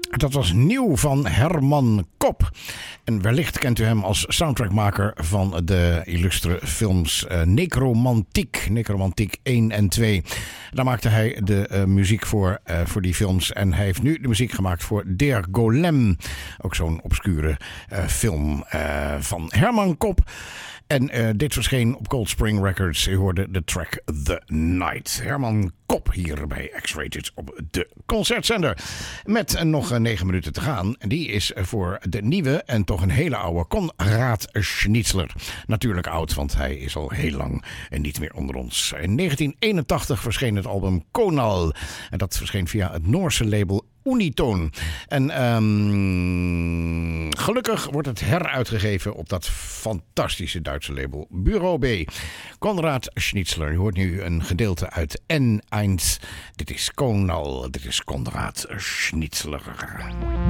Dat was nieuw van Herman Kopp. En wellicht kent u hem als soundtrackmaker van de illustre films Necromantiek 1 en 2. Daar maakte hij de muziek voor die films. En hij heeft nu de muziek gemaakt voor Der Golem. Ook zo'n obscure film van Herman Kopp. En dit verscheen op Cold Spring Records. U hoorde de track The Night. Herman Kopp hier bij X-Rated op de Concertzender. Met nog 9 minuten te gaan. En die is voor de nieuwe en toch een hele oude Konrad Schnitzler. Natuurlijk oud, want hij is al heel lang en niet meer onder ons. In 1981 verscheen het album Konal. En dat verscheen via het Noorse label Unitoon. En gelukkig wordt het heruitgegeven op dat fantastische Duitse label Bureau B. Konrad Schnitzler. U hoort nu een gedeelte uit N1. Dit is Konal. Dit is Konrad Schnitzler.